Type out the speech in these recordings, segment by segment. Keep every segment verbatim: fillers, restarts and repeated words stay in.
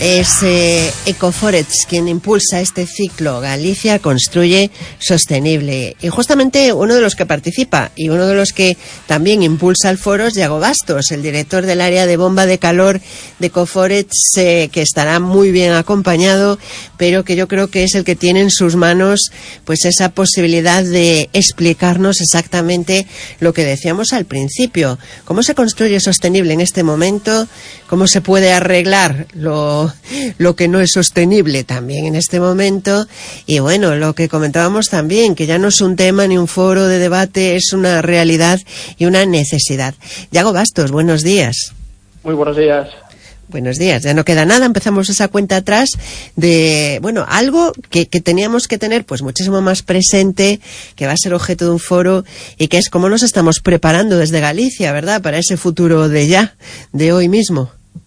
Es eh, Ecoforets quien impulsa este ciclo Galicia Construye Sostenible. Y justamente uno de los que participa y uno de los que también impulsa el foro es Iago Bastos, el director del área de bomba de calor de Ecoforets, eh, que estará muy bien acompañado, pero que yo creo que es el que tiene en sus manos pues esa posibilidad de explicarnos exactamente lo que decíamos al principio. ¿Cómo se construye sostenible en este momento? ¿Cómo se puede arreglar lo lo que no es sostenible también en este momento? Y bueno, lo que comentábamos también, que ya no es un tema ni un foro de debate, es una realidad y una necesidad. Iago Bastos, buenos días. Muy buenos días. Buenos días, ya no queda nada, empezamos esa cuenta atrás de, bueno, algo que, que teníamos que tener pues muchísimo más presente, que va a ser objeto de un foro, y que es cómo nos estamos preparando desde Galicia, ¿verdad?, para ese futuro de ya, de hoy mismo.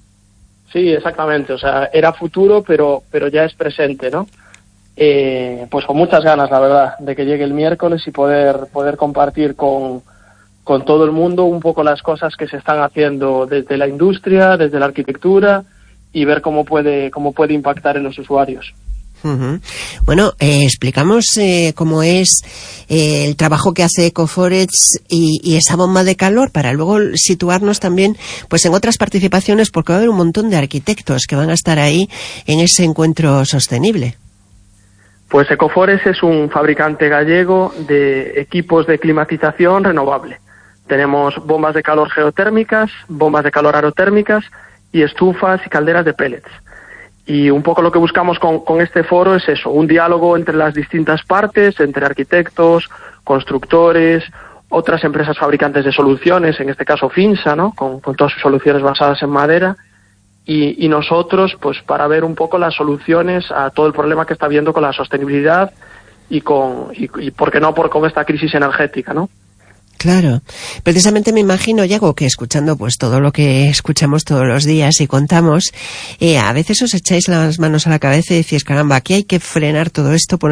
Sí, exactamente, o sea, era futuro, pero pero ya es presente, ¿no? Eh, pues con muchas ganas, la verdad, de que llegue el miércoles y poder poder compartir con, con todo el mundo un poco las cosas que se están haciendo desde la industria, desde la arquitectura, y ver cómo puede cómo puede impactar en los usuarios. Uh-huh. Bueno, eh, explicamos eh, cómo es eh, el trabajo que hace Ecoforets y, y esa bomba de calor, para luego situarnos también pues en otras participaciones, porque va a haber un montón de arquitectos que van a estar ahí en ese encuentro sostenible. Pues Ecoforets es un fabricante gallego de equipos de climatización renovable. Tenemos bombas de calor geotérmicas, bombas de calor aerotérmicas y estufas y calderas de pellets. Y un poco lo que buscamos con, con este foro es eso, un diálogo entre las distintas partes, entre arquitectos, constructores, otras empresas fabricantes de soluciones, en este caso Finsa, ¿no?, con, con todas sus soluciones basadas en madera, y, y nosotros, pues para ver un poco las soluciones a todo el problema que está habiendo con la sostenibilidad y con, y, y por qué no, por con esta crisis energética, ¿no? Claro, precisamente me imagino, Iago, que escuchando pues todo lo que escuchamos todos los días y contamos, eh, a veces os echáis las manos a la cabeza y decís, caramba, aquí hay que frenar todo esto, poner